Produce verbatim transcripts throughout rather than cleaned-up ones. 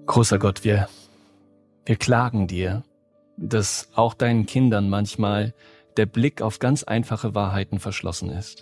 Großer Gott, wir, wir klagen dir, dass auch deinen Kindern manchmal der Blick auf ganz einfache Wahrheiten verschlossen ist.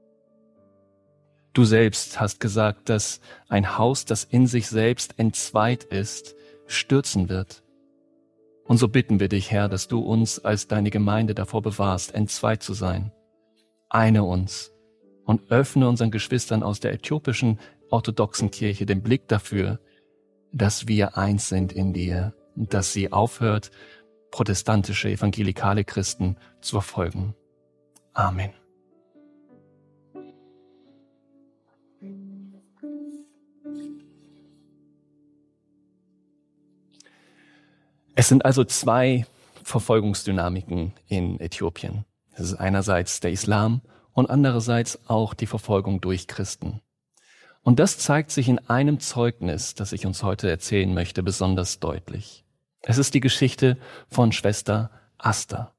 Du selbst hast gesagt, dass ein Haus, das in sich selbst entzweit ist, stürzen wird. Und so bitten wir dich, Herr, dass du uns als deine Gemeinde davor bewahrst, entzweit zu sein. Eine uns und öffne unseren Geschwistern aus der äthiopischen orthodoxen Kirche den Blick dafür, dass wir eins sind in dir und dass sie aufhört, protestantische, evangelikale Christen zu verfolgen. Amen. Es sind also zwei Verfolgungsdynamiken in Äthiopien. Es ist einerseits der Islam und andererseits auch die Verfolgung durch Christen. Und das zeigt sich in einem Zeugnis, das ich uns heute erzählen möchte, besonders deutlich. Es ist die Geschichte von Schwester Asta.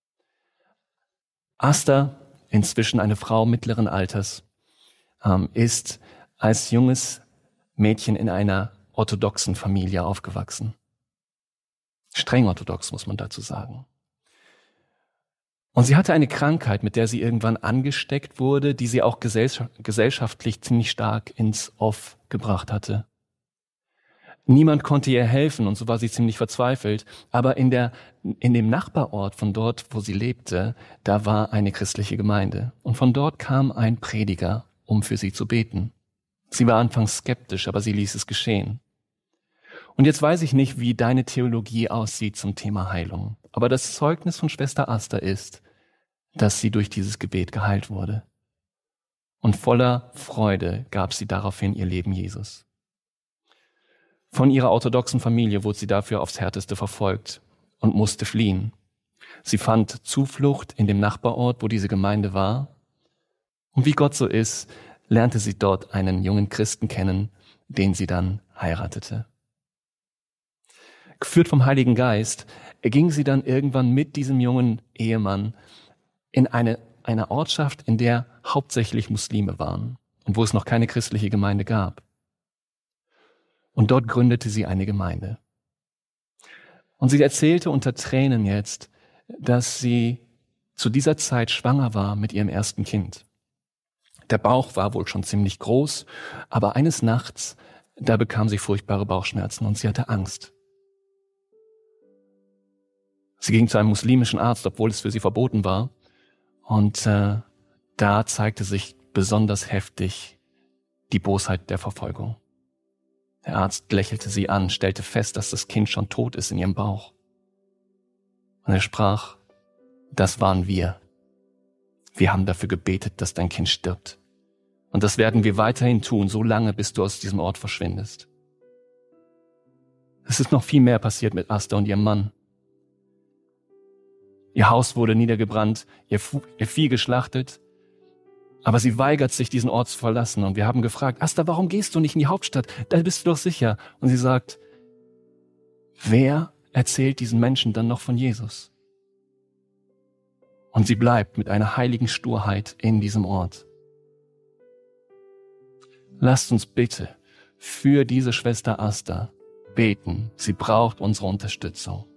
Asta, inzwischen eine Frau mittleren Alters, ist als junges Mädchen in einer orthodoxen Familie aufgewachsen. Streng orthodox, muss man dazu sagen. Und sie hatte eine Krankheit, mit der sie irgendwann angesteckt wurde, die sie auch gesellschaftlich ziemlich stark ins Off gebracht hatte. Niemand konnte ihr helfen und so war sie ziemlich verzweifelt. Aber in der, in dem Nachbarort von dort, wo sie lebte, da war eine christliche Gemeinde. Und von dort kam ein Prediger, um für sie zu beten. Sie war anfangs skeptisch, aber sie ließ es geschehen. Und jetzt weiß ich nicht, wie deine Theologie aussieht zum Thema Heilung. Aber das Zeugnis von Schwester Asta ist, dass sie durch dieses Gebet geheilt wurde. Und voller Freude gab sie daraufhin ihr Leben Jesus. Von ihrer orthodoxen Familie wurde sie dafür aufs Härteste verfolgt und musste fliehen. Sie fand Zuflucht in dem Nachbarort, wo diese Gemeinde war. Und wie Gott so ist, lernte sie dort einen jungen Christen kennen, den sie dann heiratete. Geführt vom Heiligen Geist ging sie dann irgendwann mit diesem jungen Ehemann in eine, eine Ortschaft, in der hauptsächlich Muslime waren und wo es noch keine christliche Gemeinde gab. Und dort gründete sie eine Gemeinde. Und sie erzählte unter Tränen jetzt, dass sie zu dieser Zeit schwanger war mit ihrem ersten Kind. Der Bauch war wohl schon ziemlich groß, aber eines Nachts, da bekam sie furchtbare Bauchschmerzen und sie hatte Angst. Sie ging zu einem muslimischen Arzt, obwohl es für sie verboten war. Und äh, da zeigte sich besonders heftig die Bosheit der Verfolgung. Der Arzt lächelte sie an, stellte fest, dass das Kind schon tot ist in ihrem Bauch. Und er sprach, das waren wir. Wir haben dafür gebetet, dass dein Kind stirbt. Und das werden wir weiterhin tun, so lange, bis du aus diesem Ort verschwindest. Es ist noch viel mehr passiert mit Asta und ihrem Mann. Ihr Haus wurde niedergebrannt, ihr Vieh geschlachtet, aber sie weigert sich, diesen Ort zu verlassen. Und wir haben gefragt, Asta, warum gehst du nicht in die Hauptstadt? Da bist du doch sicher. Und sie sagt, wer erzählt diesen Menschen dann noch von Jesus? Und sie bleibt mit einer heiligen Sturheit in diesem Ort. Lasst uns bitte für diese Schwester Asta beten. Sie braucht unsere Unterstützung.